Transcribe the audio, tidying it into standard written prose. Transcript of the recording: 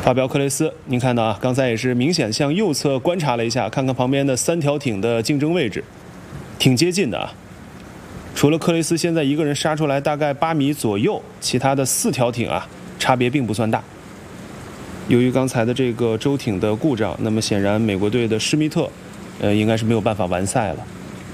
法表克雷斯，您看到啊，刚才也是明显向右侧观察了一下，看看旁边的3条艇的竞争位置，挺接近的啊。除了克雷斯现在一个人杀出来大概8米左右，其他的4条艇啊，差别并不算大。由于刚才的这个舟艇的故障，那么显然美国队的施密特，应该是没有办法完赛了。